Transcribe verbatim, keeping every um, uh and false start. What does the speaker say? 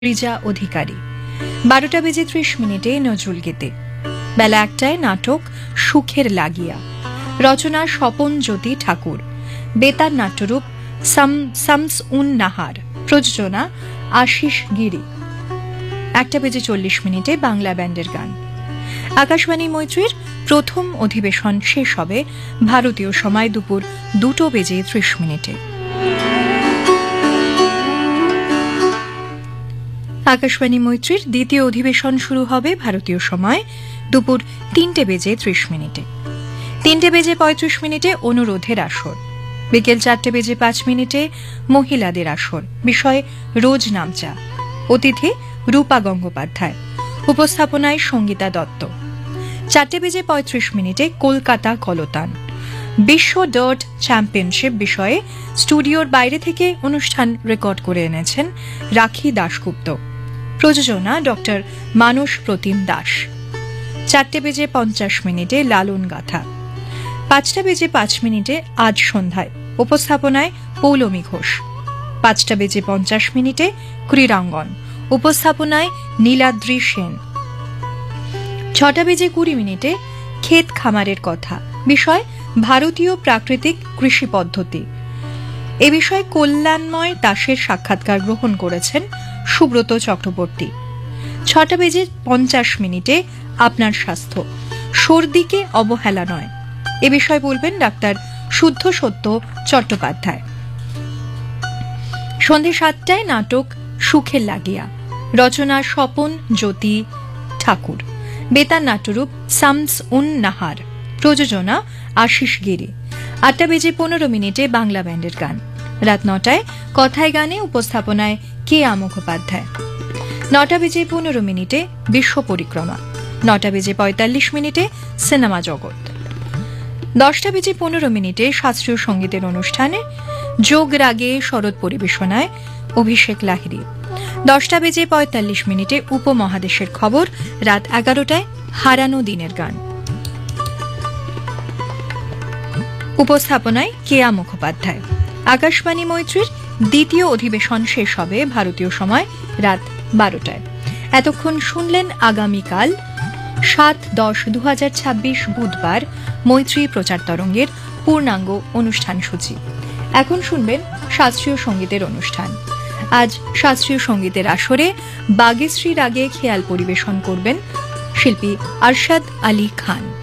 রিজা অধিকারী। বারোটা বেজে ত্রিশ মিনিটে নজরুল গীতি। বেলা একটায় নাটক সুখের লাগিয়া, রচনা স্বপন জ্যোতি ঠাকুর, বেতার নাট্যরূপ শামস উন নাহার, প্রযোজনা আশিস গিরি। একটা বেজে চল্লিশ মিনিটে বাংলা ব্যান্ডের গান। আকাশবাণী মৈত্রীর প্রথম অধিবেশন শেষ হবে ভারতীয় সময় দুপুর দুটো বেজে ত্রিশ মিনিটে। আকাশবাণী মৈত্রীর দ্বিতীয় অধিবেশন শুরু হবে ভারতীয় সময় দুপুর তিনটে বেজে ত্রিশ মিনিটে। তিনটে বেজে পঁয়ত্রিশ মিনিটে অনুরোধের আসর। বিকেল চারটে বেজে পাঁচ মিনিটে মহিলাদের আসর, বিষয় রোজ নামচা। অতিথি রূপা গঙ্গোপাধ্যায়, উপস্থাপনায় সঙ্গীতা দত্ত। চারটে বেজে পঁয়ত্রিশ মিনিটে কলকাতা কলতান, বিশ্ব ডার্ট চ্যাম্পিয়নশিপ বিষয়ে স্টুডিওর বাইরে থেকে অনুষ্ঠান রেকর্ড করে এনেছেন রাখি দাশগুপ্ত। প্রযোজনা ডক্টর মানস প্রতিম দাস। চারটে বেজে পঞ্চাশ মিনিটে লালন গাথা। পাঁচটা বেজে পাঁচ মিনিটে আজ সন্ধ্যায়, উপস্থাপনায় পৌলমী ঘোষ। পাঁচটা বেজে পঞ্চাশ মিনিটে ক্রীড়াঙ্গন, উপস্থাপনায় নীলাদ্রি সেন। ছটা বেজে কুড়ি মিনিটে ক্ষেত খামারের কথা, বিষয় ভারতীয় প্রাকৃতিক কৃষি পদ্ধতি। এ বিষয়ে কল্যাণময় দাসের সাক্ষাৎকার গ্রহণ করেছেন সুব্রত চক্রবর্তী। ছটা বেজে পঞ্চাশ মিনিটে আপনার স্বাস্থ্য, সর্দিকে অবহেলা নয়, এ বিষয়ে বলবেন ডাক্তার শুদ্ধ সত্য চট্টোপাধ্যায়। সন্ধে সাতটায় নাটক সুখের লাগিয়া, রচনা স্বপন জ্যোতি ঠাকুর, বেতার নাট্যরূপ শামস উন নাহার, প্রযোজনা আশিস গিরি। আটটা বেজে পনেরো মিনিটে বাংলা ব্যান্ডের গান। রাত নটায় কথায় গানে, উপস্থাপনায় কে আ মুখোপাধ্যায়। নটা বেজে পনেরো মিনিটে বিশ্ব পরিক্রমা। নটা বেজে পঁয়তাল্লিশ মিনিটে সিনেমা জগৎ। দশটা বেজে পনেরো মিনিটে শাস্ত্রীয় সঙ্গীতের অনুষ্ঠানে যোগ রাগে শরৎ পরিবেশনায় অভিষেক লাহিড়ী। দশটা বেজে পঁয়তাল্লিশ মিনিটে উপমহাদেশের খবর। রাত এগারোটায় হারানো দিনের গান, উপস্থাপনায় কেয়া মুখোপাধ্যায়। আকাশবাণী মৈত্রীর দ্বিতীয় অধিবেশন শেষ হবে ভারতীয় সময় রাত বারোটায়। এতক্ষণ শুনলেন আগামীকাল সাত দশ দু হাজার ছাব্বিশ বুধবার মৈত্রী প্রচার তরঙ্গের পূর্ণাঙ্গ অনুষ্ঠান সূচি। এখন শুনবেন শাস্ত্রীয় সঙ্গীতের অনুষ্ঠান। আজ শাস্ত্রীয় সঙ্গীতের আসরে বাগেশ্রী রাগে খেয়াল পরিবেশন করবেন শিল্পী আরশাদ আলী খান।